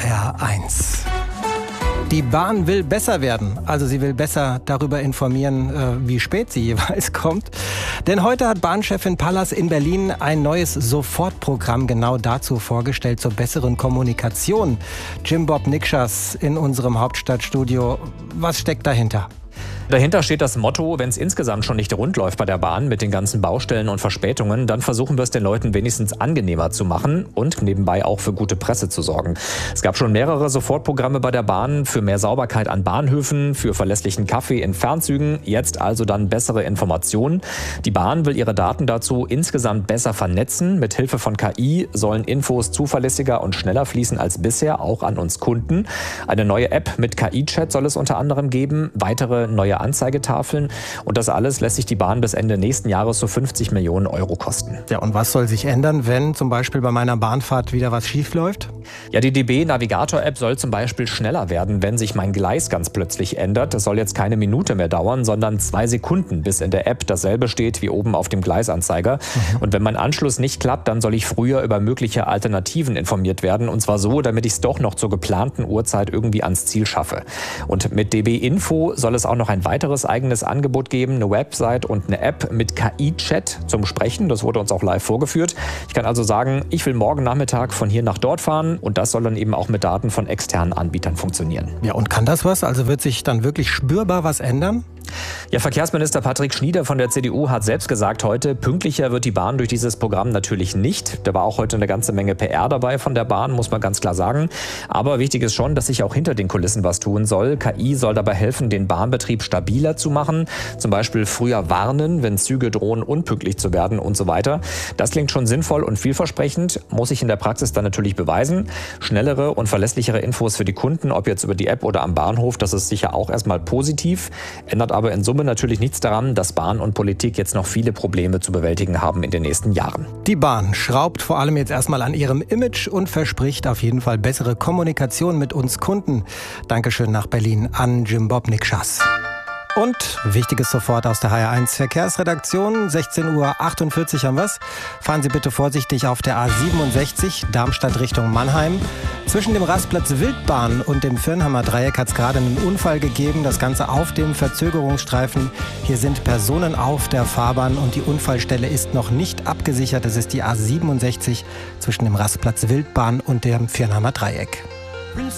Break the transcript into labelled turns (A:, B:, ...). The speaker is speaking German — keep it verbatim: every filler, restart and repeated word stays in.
A: H R eins. Die Bahn will besser werden, also sie will besser darüber informieren, wie spät sie jeweils kommt. Denn heute hat Bahnchefin Pallas in Berlin ein neues Sofortprogramm genau dazu vorgestellt, zur besseren Kommunikation. Jim Bob Nikschas in unserem Hauptstadtstudio. Was steckt dahinter?
B: Dahinter steht das Motto, wenn es insgesamt schon nicht rund läuft bei der Bahn mit den ganzen Baustellen und Verspätungen, dann versuchen wir es den Leuten wenigstens angenehmer zu machen und nebenbei auch für gute Presse zu sorgen. Es gab schon mehrere Sofortprogramme bei der Bahn für mehr Sauberkeit an Bahnhöfen, für verlässlichen Kaffee in Fernzügen, jetzt also dann bessere Informationen. Die Bahn will ihre Daten dazu insgesamt besser vernetzen. Mit Hilfe von K I sollen Infos zuverlässiger und schneller fließen als bisher, auch an uns Kunden. Eine neue App mit K I-Chat soll es unter anderem geben, weitere neue Anzeigetafeln und das alles lässt sich die Bahn bis Ende nächsten Jahres so fünfzig Millionen Euro kosten.
A: Ja, und was soll sich ändern, wenn zum Beispiel bei meiner Bahnfahrt wieder was schief läuft?
B: Ja, die D B-Navigator-App soll zum Beispiel schneller werden, wenn sich mein Gleis ganz plötzlich ändert. Es soll jetzt keine Minute mehr dauern, sondern zwei Sekunden, bis in der App dasselbe steht wie oben auf dem Gleisanzeiger. Mhm. Und wenn mein Anschluss nicht klappt, dann soll ich früher über mögliche Alternativen informiert werden. Und zwar so, damit ich es doch noch zur geplanten Uhrzeit irgendwie ans Ziel schaffe. Und mit D B Info soll es auch noch ein weiteres eigenes Angebot geben, eine Website und eine App mit K I-Chat zum Sprechen. Das wurde uns auch live vorgeführt. Ich kann also sagen, ich will morgen Nachmittag von hier nach dort fahren und das soll dann eben auch mit Daten von externen Anbietern funktionieren.
A: Ja, und kann das was? Also wird sich dann wirklich spürbar was ändern?
B: Ja, Verkehrsminister Patrick Schnieder von der C D U hat selbst gesagt heute, pünktlicher wird die Bahn durch dieses Programm natürlich nicht. Da war auch heute eine ganze Menge P R dabei von der Bahn, muss man ganz klar sagen. Aber wichtig ist schon, dass sich auch hinter den Kulissen was tun soll. K I soll dabei helfen, den Bahnbetrieb stabiler zu machen. Zum Beispiel früher warnen, wenn Züge drohen, unpünktlich zu werden und so weiter. Das klingt schon sinnvoll und vielversprechend, muss sich in der Praxis dann natürlich beweisen. Schnellere und verlässlichere Infos für die Kunden, ob jetzt über die App oder am Bahnhof, das ist sicher auch erstmal positiv, ändert aber in Summe natürlich nichts daran, dass Bahn und Politik jetzt noch viele Probleme zu bewältigen haben in den nächsten Jahren.
A: Die Bahn schraubt vor allem jetzt erstmal an ihrem Image und verspricht auf jeden Fall bessere Kommunikation mit uns Kunden. Dankeschön nach Berlin an Jim Bob Nikschas. Und Wichtiges sofort aus der H R eins Verkehrsredaktion. sechzehn Uhr achtundvierzig haben wir's. Fahren Sie bitte vorsichtig auf der A siebenundsechzig, Darmstadt Richtung Mannheim. Zwischen dem Rastplatz Wildbahn und dem Firnhammer Dreieck hat es gerade einen Unfall gegeben. Das Ganze auf dem Verzögerungsstreifen. Hier sind Personen auf der Fahrbahn und die Unfallstelle ist noch nicht abgesichert. Das ist die A siebenundsechzig zwischen dem Rastplatz Wildbahn und dem Firnhammer Dreieck.